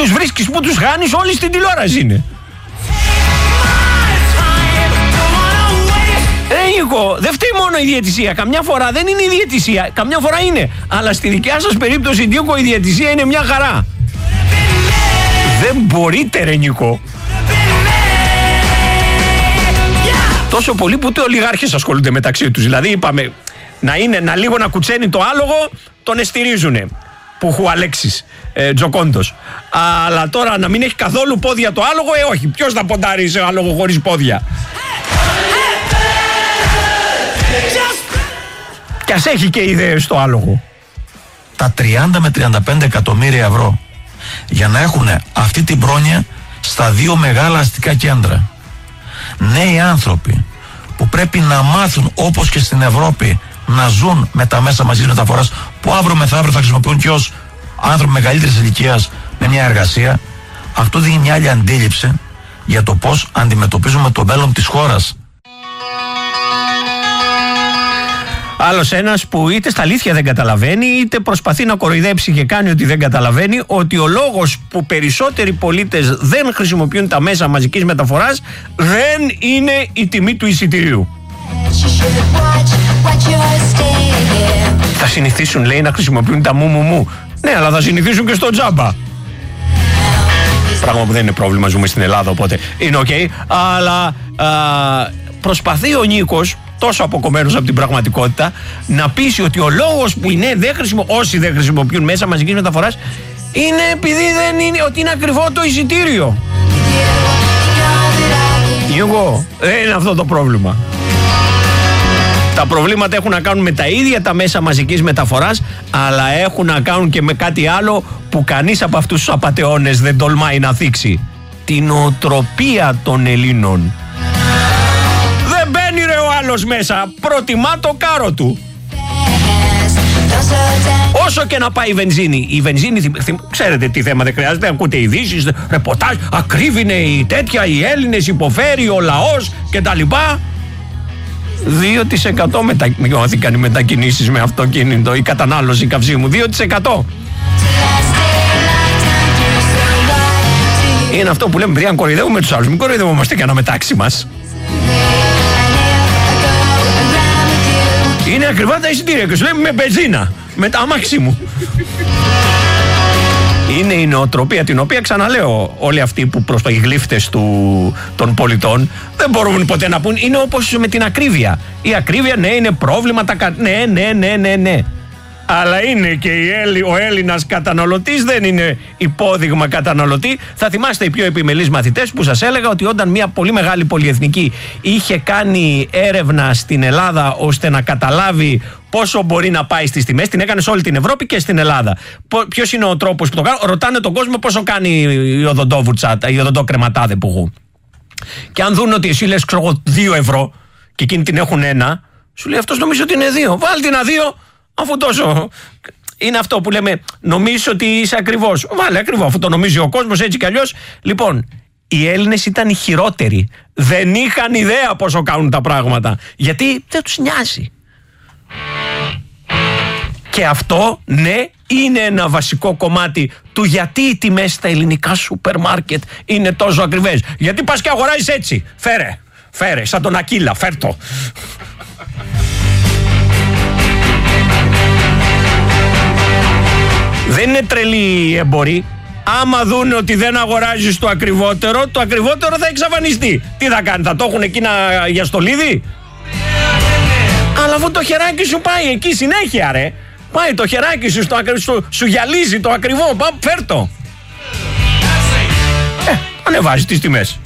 τους βρίσκεις, που τους χάνεις, όλοι στην τηλεόραση είναι. Νίκο, δεν φταίει μόνο η διαιτησία. Καμιά φορά δεν είναι η διαιτησία, καμιά φορά είναι. Αλλά στη δικιά σας περίπτωση, Νίκο, η διαιτησία είναι μια χαρά. Δεν μπορείτε, ρε Νίκο. Τόσο πολύ που ούτε ολιγάρχες ασχολούνται μεταξύ τους. Δηλαδή είπαμε να λίγο να κουτσένει το άλογο, τον εστηρίζουνε. Που έχω Αλέξης Τζοκόντος. Αλλά τώρα να μην έχει καθόλου πόδια το άλογο, όχι. Ποιος θα ποντάρει σε άλογο χωρίς πόδια? Κι ας έχει και ιδέες το άλογο. Τα 30 με 35 εκατομμύρια ευρώ για να έχουν αυτή την πρόνοια στα δύο μεγάλα αστικά κέντρα. Νέοι άνθρωποι που πρέπει να μάθουν, όπως και στην Ευρώπη, να ζουν με τα μέσα μαζικής μεταφοράς, που αύριο μεθαύριο θα χρησιμοποιούν και ως άνθρωποι μεγαλύτερης ηλικίας με μια εργασία. Αυτό δίνει μια άλλη αντίληψη για το πώς αντιμετωπίζουμε το μέλλον της χώρας. Άλλος ένας που είτε στα αλήθεια δεν καταλαβαίνει, είτε προσπαθεί να κοροϊδέψει και κάνει ότι δεν καταλαβαίνει, ότι ο λόγος που περισσότεροι πολίτες δεν χρησιμοποιούν τα μέσα μαζικής μεταφοράς δεν είναι η τιμή του εισιτηρίου. Θα συνηθίσουν, λέει, να χρησιμοποιούν τα μου. Ναι, αλλά θα συνηθίσουν και στο τζάμπα. Πράγμα που δεν είναι πρόβλημα, ζούμε στην Ελλάδα, οπότε είναι οκ. Αλλά προσπαθεί ο Νίκος, τόσο αποκομμένος από την πραγματικότητα, να πείσει ότι ο λόγος που όσοι δεν χρησιμοποιούν μέσα μαζικής μεταφοράς είναι επειδή ότι είναι ακριβό το εισιτήριο. Νίκο, δεν είναι αυτό το πρόβλημα. Τα προβλήματα έχουν να κάνουν με τα ίδια τα μέσα μαζικής μεταφοράς, αλλά έχουν να κάνουν και με κάτι άλλο που κανείς από αυτούς τους απατεώνες δεν τολμάει να θίξει. Την οτροπία των Ελλήνων. Δεν μπαίνει, ρε, ο άλλος μέσα, προτιμά το κάρο του. Όσο και να πάει η βενζίνη. Η βενζίνη, ξέρετε τι θέμα, δεν χρειάζεται, ακούτε ειδήσεις, ρεπορτάζ, ακρίβεινε η τέτοια, οι Έλληνες υποφέρει, ο λαός κτλ. 2% μειώθηκαν οι μετακινήσεις με αυτοκίνητο, η κατανάλωση καυσίμου, 2%. Είναι αυτό που λέμε, αν κοροϊδεύουμε τους άλλους, μην κοροϊδεύομαστε και αναμετάξει μας. Είναι ακριβά τα εισιτήρια και σου λέμε με μπενζίνα, με τα αμάξι μου. Είναι η νοοτροπία, την οποία, ξαναλέω, όλοι αυτοί που οι γλύφτες των πολιτών δεν μπορούν ποτέ να πούν. Είναι όπως με την ακρίβεια. Η ακρίβεια, ναι, είναι πρόβλημα. Ναι. Αλλά είναι και ο Έλληνας καταναλωτής, δεν είναι υπόδειγμα καταναλωτή. Θα θυμάστε οι πιο επιμελείς μαθητές που σας έλεγα ότι όταν μια πολύ μεγάλη πολυεθνική είχε κάνει έρευνα στην Ελλάδα ώστε να καταλάβει πόσο μπορεί να πάει στις τιμές, την έκανε σε όλη την Ευρώπη και στην Ελλάδα. Ποιος είναι ο τρόπος που το κάνουν? Ρωτάνε τον κόσμο πόσο κάνει η οδοντόβουρτσα, η οδοντόκρεματάδε που έχω. Και αν δουν ότι εσύ λες, ξέρω εγώ, 2 ευρώ και εκείνοι την έχουν 1, σου λέει αυτός νομίζω ότι είναι 2. Βάλτε ένα 2. Αφού τόσο. Είναι αυτό που λέμε, νομίζεις ότι είσαι ακριβώς. Βάλε ακριβό, αφού το νομίζει ο κόσμος, έτσι κι αλλιώς. Λοιπόν, οι Έλληνες ήταν οι χειρότεροι. Δεν είχαν ιδέα πόσο κάνουν τα πράγματα. Γιατί δεν τους νοιάζει. Και αυτό, ναι, είναι ένα βασικό κομμάτι του γιατί οι τιμές στα ελληνικά σούπερ μάρκετ είναι τόσο ακριβές. Γιατί πας και αγοράζεις έτσι. Φέρε, σαν τον Ακύλα, φέρτο. Δεν είναι τρελή η εμπορή. Άμα δουν ότι δεν αγοράζεις το ακριβότερο θα εξαφανιστεί. Τι θα κάνει, θα το έχουν εκεί για στολίδι? Αλλά αφού το χεράκι σου πάει εκεί συνέχεια, ρε. Πάει το χεράκι σου, σου γυαλίζει το ακριβό. Φέρ' το. Ανεβάζει τις τιμές.